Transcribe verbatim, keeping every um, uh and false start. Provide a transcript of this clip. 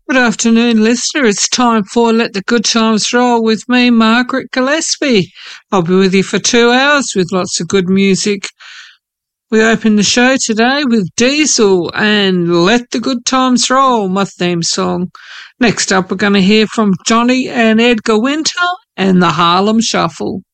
Good afternoon, listener. It's time for Let the Good Times Roll with me, Margaret Gillespie. I'll be with you for two hours with lots of good music. We open the show today with Diesel and Let the Good Times Roll, my theme song. Next up, we're going to hear from Johnny and Edgar Winter and the Harlem Shuffle.